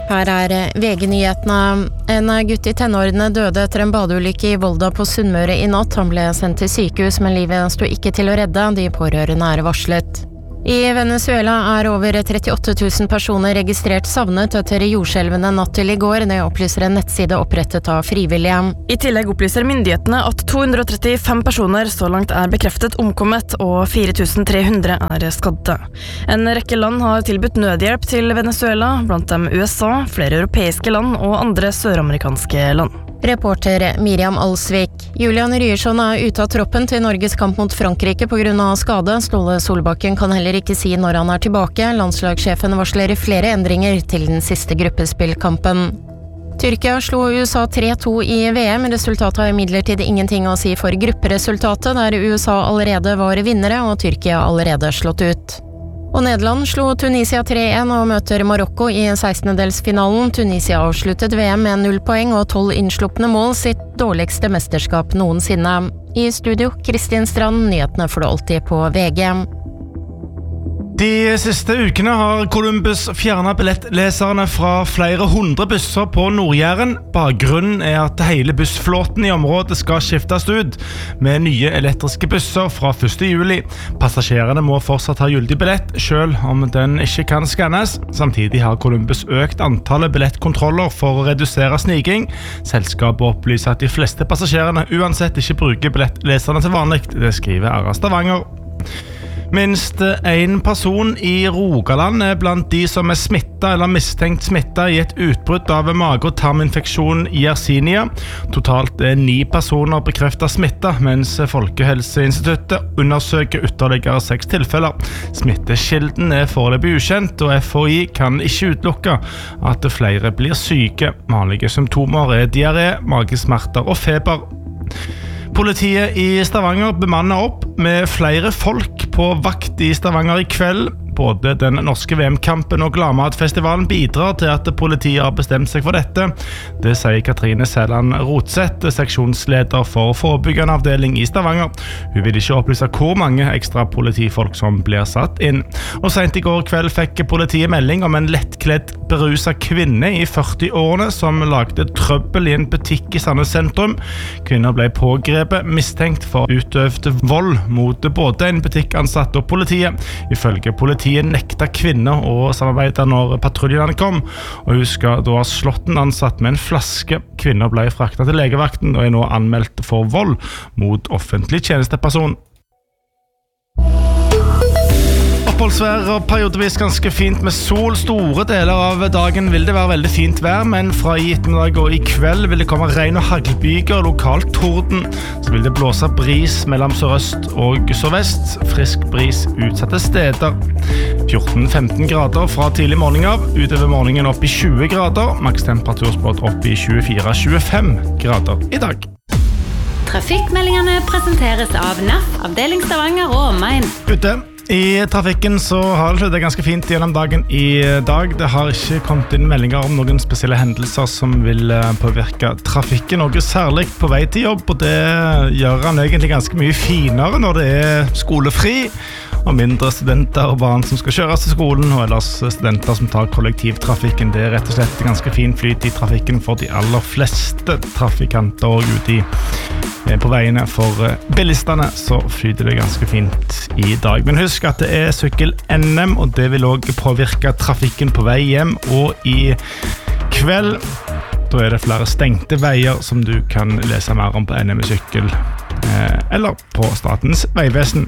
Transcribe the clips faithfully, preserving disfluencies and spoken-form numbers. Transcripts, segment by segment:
Her er V G-nyhetene. En gutt i tenårene døde etter en badeulykke i Volda på Sunnmøre i natt. Han ble sendt til sykehus, men livet sto ikke til å redde. De pårørende er varslet. I Venezuela er over trettiåtte tusen personer registrert savnet etter jordskjelvene natt til i går. Det opplyser en nettside opprettet av frivillige. I tillegg opplyser myndighetene at to hundre trettifem personer så langt er bekreftet omkommet, og fire tusen tre hundre er skadde. En rekke land har tilbudt nødhjelp til Venezuela, blant dem U S A, flere europeiske land og andre søramerikanske land. Reporter Miriam Alsvik. Julian Ryerson er ute av troppen til Norges kamp mot Frankrike på grunn av skade. Ståle Solbakken kan heller ikke si når han er tilbake. Landslagssjefen varsler flere endringer til den siste gruppespillkampen. Tyrkia slo U S A tre to i V M. Resultatet har imidlertid ingenting å si for grupperesultatet, der U S A allerede var vinnere og Tyrkia allerede slått ut. Og Nederland slo Tunisia tre en og møter Marokko i sekstendedelsfinalen. Tunisia avsluttet V M med null poeng og tolv innslupne mål, sitt dårligste mesterskap noensinne. I studio, Kristin Strand, nyhetene får du alltid på V G. De siste ukene har Columbus fjernet billettleserne fra flere hundre busser på Nord-Jæren. Bakgrunnen er at hele bussflåten i området skal skiftes ut med nye elektriske busser fra første juli. Passasjerene må fortsatt ha gyldig billett, selv om den ikke kan skannes. Samtidig har Columbus økt antallet billettkontroller for å redusere sniking. Selskapet opplyser at de fleste passasjerene uansett ikke bruker billettleserne til vanlig. Det skriver Ara Stavanger. Minst en person i Rogaland er blant de som er smittet eller mistenkt smittet i et utbrudd av mage- og tarminfeksjon i Yersinia. Totalt er ni personer bekreftet smittet, mens Folkehelseinstituttet undersøker ytterligere seks tilfeller. Smittekilden er foreløpig ukjent, og F H I kan ikke utelukke at flere blir syke. Vanlige symptomer er diaré, magesmerter og feber. Politiet i Stavanger bemanner opp med flere folk på vakt i Stavanger i kveld. Både den norske V M-kampen og Gladmatfestivalen bidrar til at politiet har bestemt seg for dette. Det sier Katrine Sæland Rotseth, seksjonsleder for forebyggende avdeling i Stavanger. Hun vil ikke opplyse hvor mange ekstra politifolk som blir satt inn. Og sent i går kveld fikk politiet melding om en lettkledd beruset kvinne i førti-årene som lagde trøbbel i en butikk i Sandnes sentrum. Kvinner ble pågrepet, mistenkt for utøvd vold mot både en butikkansatt og politiet. Ifølge politiet Politiet nekta kvinner å samarbeide når patruljene kom, og hun skal da ha slått en ansatt med en flaske. Kvinner ble fraktet til legevakten og er nå anmeldt for vold mot offentlig tjenesteperson. Oppholdsvær og periodevis ganske fint med sol. Store deler av dagen vil det være veldig fint vær, men fra i ettermiddag og i kveld vil det komme regn og haglbyger, lokalt torden. Så vil det blåse bris mellom sørøst og sørvest, frisk bris utsatte steder. fjorten til femten grader fra tidlig morgen av, utover morgenen opp i tjue grader, makstemperaturspådd opp i tjuefire til tjuefem grader i dag. Trafikkmeldingene presenteres av N A F, avdeling Stavanger og omegn. Ute i trafikken så har det ganske fint gjennom dagen i dag. Det har ikke kommet inn meldinger om noen spesielle hendelser som vil påvirke trafikken. Noe særlig på vei til jobb, og det gjør han egentlig ganske mye finere når det er skolefri, og mindre studenter og barn som skal kjøres til skolen, og ellers studenter som tar kollektivtrafikken. Det er rett og slett ganske fin flyt i trafikken for de aller fleste trafikanter, og ute i på veiene for bilistene så flyter det ganske fint i dag. Men husk at det er sykkel-N M, og det vil også påvirke trafikken på vei hjem og i kveld. Da er det flere stengte veier som du kan lese mer om på N M Sykkel eller på Statens Vegvesen.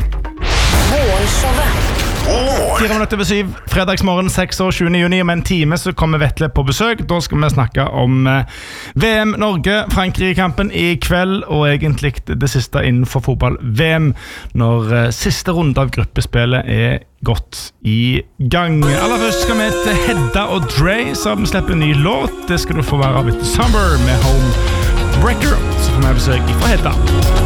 Fire minutter over syv, fredagsmorgen seks og tjuende juni. Om en time så kommer Vetle på besøk. Da skal vi snakke om V M Norge, Frankrike-kampen i kveld, og egentlig det siste innenfor fotball-V M, når siste runde av gruppespillet er gått i gang. Aller først skal vi til Hedda og Dre, som slipper en ny låt. Det skal du få være av etter Summer med Homebreaker. Så får vi besøk fra Hedda.